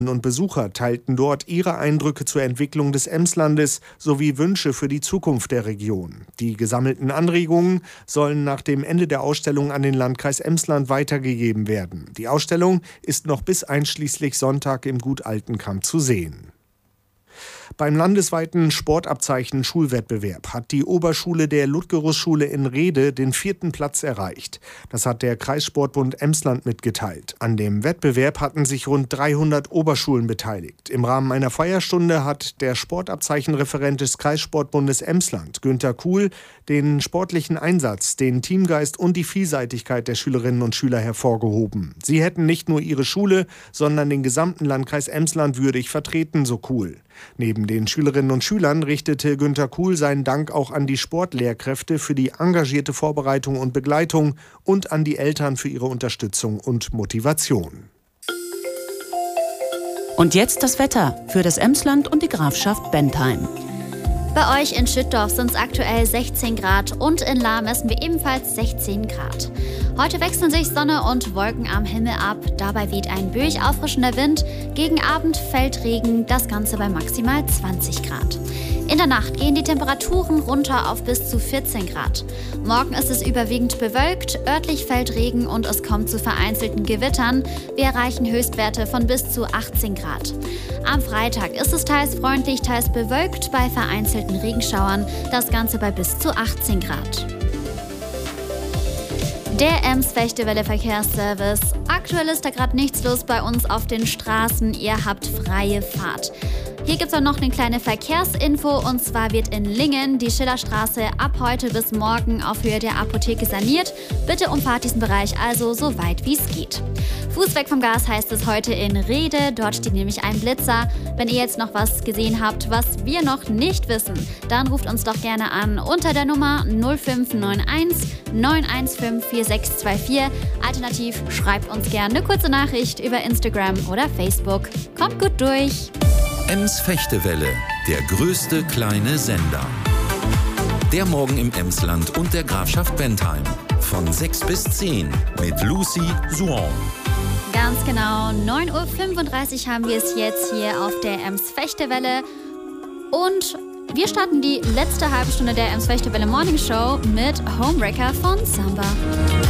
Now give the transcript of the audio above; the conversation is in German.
und Besucher teilten dort ihre Eindrücke zur Entwicklung des Emslandes sowie Wünsche für die Zukunft der Region. Die gesammelten Anregungen sollen nach dem Ende der Ausstellung an den Landkreis Emsland weitergegeben werden. Die Ausstellung ist noch bis einschließlich Sonntag im Gut Altenkamp zu sehen. Beim landesweiten Sportabzeichen-Schulwettbewerb hat die Oberschule der Ludgerusschule in Rhede den 4. Platz erreicht. Das hat der Kreissportbund Emsland mitgeteilt. An dem Wettbewerb hatten sich rund 300 Oberschulen beteiligt. Im Rahmen einer Feierstunde hat der Sportabzeichenreferent des Kreissportbundes Emsland, Günther Kuhl, den sportlichen Einsatz, den Teamgeist und die Vielseitigkeit der Schülerinnen und Schüler hervorgehoben. Sie hätten nicht nur ihre Schule, sondern den gesamten Landkreis Emsland würdig vertreten, so Kuhl. Neben den Schülerinnen und Schülern richtete Günther Kuhl seinen Dank auch an die Sportlehrkräfte für die engagierte Vorbereitung und Begleitung und an die Eltern für ihre Unterstützung und Motivation. Und jetzt das Wetter für das Emsland und die Grafschaft Bentheim. Bei euch in Schüttdorf sind es aktuell 16 Grad und in Lahr messen wir ebenfalls 16 Grad. Heute wechseln sich Sonne und Wolken am Himmel ab. Dabei weht ein böig auffrischender Wind. Gegen Abend fällt Regen, das Ganze bei maximal 20 Grad. In der Nacht gehen die Temperaturen runter auf bis zu 14 Grad. Morgen ist es überwiegend bewölkt, örtlich fällt Regen und es kommt zu vereinzelten Gewittern. Wir erreichen Höchstwerte von bis zu 18 Grad. Am Freitag ist es teils freundlich, teils bewölkt bei vereinzelten Regenschauern. Das Ganze bei bis zu 18 Grad. Der Ems-Fechtewelle Verkehrsservice. Aktuell ist da gerade nichts los bei uns auf den Straßen. Ihr habt freie Fahrt. Hier gibt es auch noch eine kleine Verkehrsinfo, und zwar wird in Lingen die Schillerstraße ab heute bis morgen auf Höhe der Apotheke saniert. Bitte umfahrt diesen Bereich also so weit wie es geht. Fuß weg vom Gas heißt es heute in Rhede, dort steht nämlich ein Blitzer. Wenn ihr jetzt noch was gesehen habt, was wir noch nicht wissen, dann ruft uns doch gerne an unter der Nummer 0591 915 4624. Alternativ schreibt uns gerne eine kurze Nachricht über Instagram oder Facebook. Kommt gut durch! Ems-Fechtewelle, der größte kleine Sender. Der Morgen im Emsland und der Grafschaft Bentheim. Von 6 bis 10 mit Lucy Suon. Ganz genau, 9.35 Uhr haben wir es jetzt hier auf der Ems-Fechtewelle. Und wir starten die letzte halbe Stunde der Ems-Fechtewelle Morning Show mit Homewrecker von Samba.